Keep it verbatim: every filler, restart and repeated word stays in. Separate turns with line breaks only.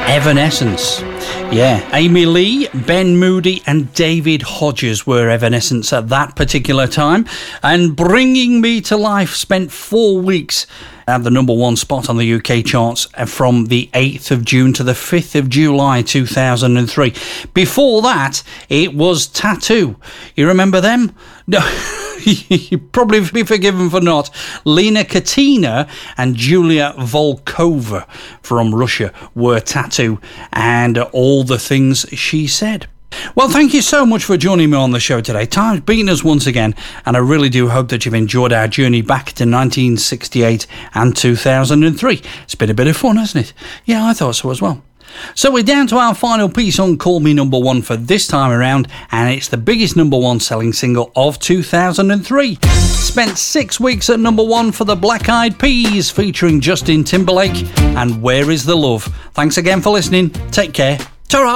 Evanescence. Yeah, Amy Lee, Ben Moody and David Hodges were Evanescence at that particular time. And Bringing Me to Life spent four weeks at the number one spot on the U K charts from the eighth of June to the fifth of July two thousand three. Before that, it was Tattoo. You remember them? No. You'd probably be forgiven for not. Lena Katina and Julia Volkova from Russia were Tattoo and All the Things She Said. Well, thank you so much for joining me on the show today. Time's beaten us once again, and I really do hope that you've enjoyed our journey back to nineteen sixty-eight and two thousand three. It's been a bit of fun, hasn't it? Yeah, I thought so as well. So we're down to our final piece on Call Me Number One for this time around, and it's the biggest number one selling single of two thousand three. Spent six weeks at number one for the Black Eyed Peas featuring Justin Timberlake and Where Is the Love. Thanks again for listening. Take care.